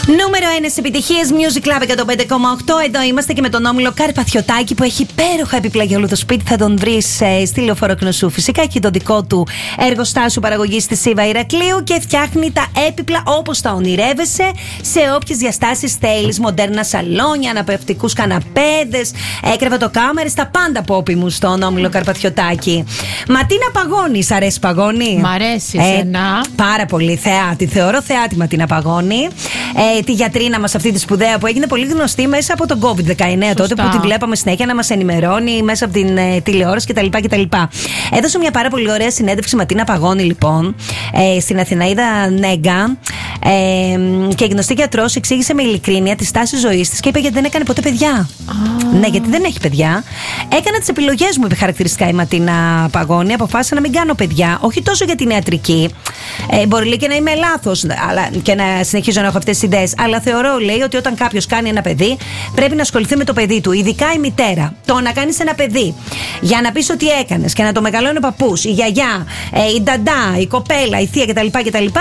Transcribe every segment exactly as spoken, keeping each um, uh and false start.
Νούμερο ένα στις επιτυχίες Music Club εκατόν πέντε κόμμα οκτώ. Εδώ είμαστε και με τον Όμιλο Καρπαθιωτάκη που έχει υπέροχα έπιπλα για όλο το σπίτι. Θα τον βρεις ε, στη Λεωφόρο Κνωσού. Φυσικά έχει το δικό του εργοστάσιο παραγωγής στη Σύβα Ηρακλείου και φτιάχνει τα έπιπλα όπως τα ονειρεύεσαι σε όποιες διαστάσεις θέλεις. Μοντέρνα σαλόνια, αναπαυτικούς καναπέδες, κρεβατοκάμερες, τα πάντα πόπιμους στον Όμιλο Καρπαθιωτάκη. Ματίνα Παγώνη, σ' αρέσει Παγώνη? Μ' αρέσει, εσένα? Ε, πάρα πολύ, θεάτη. Θεωρώ θεάτη Ματίνα Παγώνη. Ε, τη γιατρίνα μας αυτή τη σπουδαία που έγινε πολύ γνωστή μέσα από τον κόβιντ δεκαεννιά. Σωστά. Τότε που τη βλέπαμε συνέχεια να μας ενημερώνει μέσα από την ε, τηλεόραση κτλ, κτλ. Έδωσε μια πάρα πολύ ωραία συνέντευξη Ματίνα Παγώνη λοιπόν ε, στην Αθηναίδα Νέγκα ε, και η γνωστή γιατρός εξήγησε με ειλικρίνεια τη στάση ζωής της και είπε γιατί δεν έκανε ποτέ παιδιά. Ah. Ναι, γιατί δεν έχει παιδιά. Έκανα τις επιλογές μου, είπε χαρακτηριστικά η Ματίνα Παγώνη. Αποφάσισα να μην κάνω παιδιά, όχι τόσο για την ιατρική. Ε, μπορεί και να είμαι λάθος και να συνεχίζω να έχω αυτές τις ιδέες. Αλλά θεωρώ, λέει, ότι όταν κάποιος κάνει ένα παιδί, πρέπει να ασχοληθεί με το παιδί του. Ειδικά η μητέρα. Το να κάνεις ένα παιδί για να πεις ότι έκανες και να το μεγαλώνει ο παππούς, η γιαγιά, ε, η νταντά, η κοπέλα, η θεία κτλ. κτλ ε,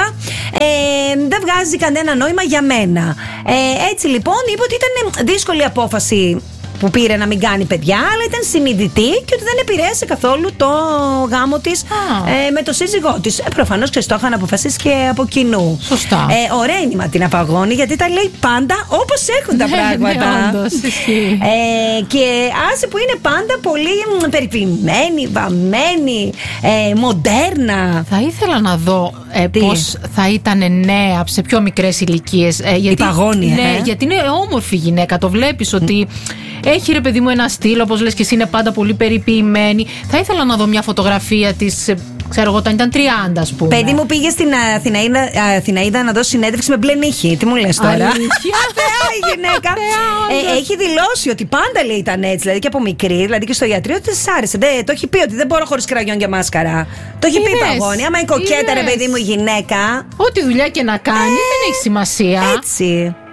δεν βγάζει κανένα νόημα για μένα. Ε, έτσι λοιπόν, είπε ότι ήταν δύσκολη απόφαση που πήρε να μην κάνει παιδιά, αλλά ήταν συνειδητή και ότι δεν επηρέασε καθόλου το γάμο της ah. ε, με το σύζυγό της. Ε, προφανώς και το είχαν αποφασίσει και από κοινού. Σωστά. Ε, ωραία είναι η Ματίνα Παγώνη, γιατί τα λέει πάντα όπως έχουν τα πράγματα. Ναι, όντως, ε, και άσε που είναι πάντα πολύ περιποιημένη, βαμμένη, ε, μοντέρνα. Θα ήθελα να δω ε, πώς θα ήταν νέα σε πιο μικρές ηλικίες. Ε, η Παγώνη, ναι, ε? γιατί είναι όμορφη γυναίκα. Το βλέπεις ότι έχει, ρε παιδί μου, ένα στυλ, όπως λες και εσύ, είναι πάντα πολύ περιποιημένη. Θα ήθελα να δω μια φωτογραφία της, ξέρω εγώ, όταν ήταν τριάντα, ας πούμε. Παιδί μου πήγε στην Αθηναίδα, Αθηναίδα να δώσει συνέντευξη με μπλε νύχη. Τι μου λες τώρα? Θεά η γυναίκα. ε, έχει δηλώσει ότι πάντα, λέει, ήταν έτσι. Δηλαδή και από μικρή, δηλαδή και στο ιατρείο, ότι της άρεσε. Δεν, το έχει πει ότι δεν μπορώ χωρίς κραγιόν και μάσκαρα. Το έχει πει η Παγώνη. Άμα είναι κοκέτα, ρε παιδί μου, η γυναίκα. Ό,τι δουλειά και να κάνει, ε, δεν έχει σημασία. Έτσι.